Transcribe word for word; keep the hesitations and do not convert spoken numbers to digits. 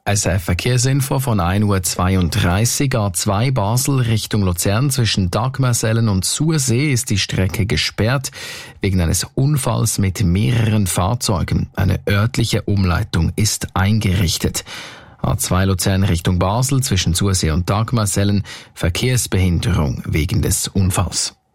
S F Verkehrsinfo von ein Uhr zweiunddreißig, A zwei Basel Richtung Luzern zwischen Dagmersellen und Sursee ist die Strecke gesperrt wegen eines Unfalls mit mehreren Fahrzeugen. Eine örtliche Umleitung ist eingerichtet. A zwei Luzern Richtung Basel zwischen Sursee und Dagmersellen Verkehrsbehinderung wegen des Unfalls.